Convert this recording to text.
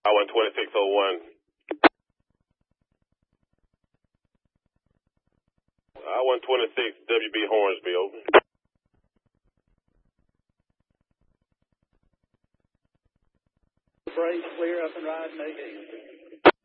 I-12601. I-126 WB Hornsby, over. Freight clear up and riding 8.